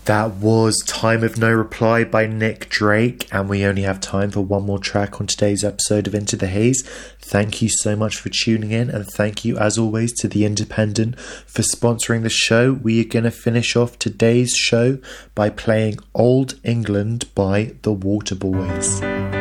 That was Time of No Reply by Nick Drake, and we only have time for one more track on today's episode of Into the Haze. Thank you so much for tuning in, and thank you as always to The Independent for sponsoring the show. We are going to finish off today's show by playing Old England by the Waterboys.